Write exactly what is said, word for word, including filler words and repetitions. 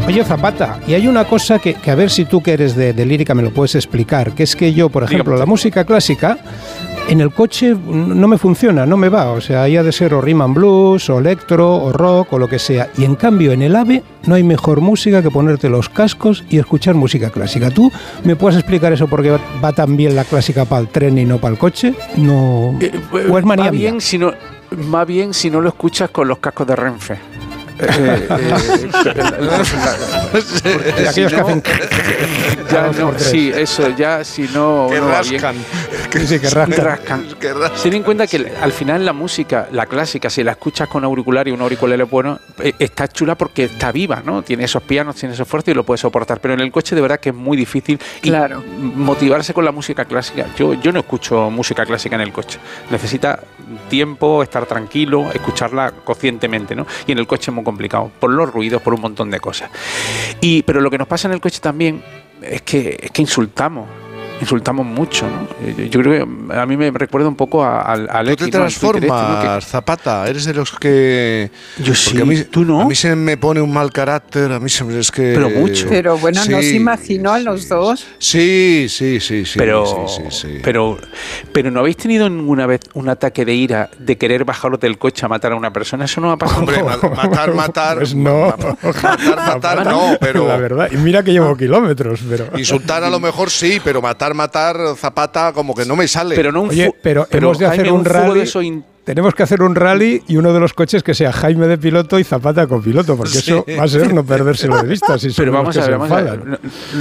Oye, Zapata, y hay una cosa que, que a ver si tú que eres de, de lírica me lo puedes explicar, que es que yo, por ejemplo, Dígame. la música clásica, en el coche no me funciona, no me va, o sea, hay ha de ser o rhythm and blues, o electro, o rock, o lo que sea, y en cambio en el AVE no hay mejor música que ponerte los cascos y escuchar música clásica. ¿Tú me puedes explicar eso porque va, va tan bien la clásica para el tren y no para el coche? No, eh, ¿o es manía va bien mía? si no, más bien si no lo escuchas con los cascos de Renfe. Eh, eh, aquellos que hacen ya no, sí, eso ya si no que no rascan, que, sí, que rascan. rascan. Que rascan. Ten en cuenta que al final la música, la clásica, si la escuchas con auricular y un auricular es bueno, está chula porque está viva, ¿no? Tiene esos pianos, tiene esos fuertes y lo puedes soportar. Pero en el coche de verdad que es muy difícil claro. y motivarse con la música clásica. Yo, yo no escucho música clásica en el coche. Necesita tiempo, estar tranquilo, escucharla conscientemente, ¿no? Y en el coche es muy complicado, por los ruidos, por un montón de cosas. Y, pero lo que nos pasa en el coche también es que, es que insultamos. Insultamos mucho, ¿no? Yo creo que a mí me recuerda un poco a, a, a Tú te transformas, ¿no? que... Zapata, eres de los que... Yo sí, a mí, ¿tú no? A mí se me pone un mal carácter, a mí se me... es que... Pero mucho. Pero bueno, sí. ¿no se imaginó a los dos? Sí, sí, sí, sí. Pero, sí, sí, sí. pero, pero ¿no habéis tenido ninguna vez un ataque de ira de querer bajaros del coche a matar a una persona? Eso no ha pasado. Hombre, matar, matar... Pues no. Matar, matar, no, pero... La verdad, y mira que llevo kilómetros, pero... Insultar a lo mejor sí, pero matar, matar... Zapata como que no me sale. Pero no un Oye, pero, pero hemos de hacer Jaime, un, un rally. Eso in... Tenemos que hacer un rally y uno de los coches que sea Jaime de piloto y Zapata con piloto, porque sí. eso va a ser no perdérselo de vista. Si pero vamos a ver, vamos a ver.